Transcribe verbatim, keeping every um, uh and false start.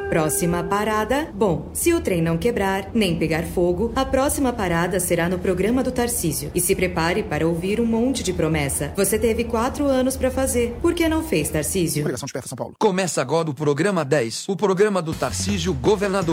Próxima parada... Bom, se o trem não quebrar, nem pegar fogo, a próxima parada será no programa do Tarcísio. E se prepare para ouvir um monte de promessa. Você teve quatro anos para fazer. Por que não fez, Tarcísio? Obrigação de São Paulo. Começa agora o programa dez, o programa do Tarcísio Governador.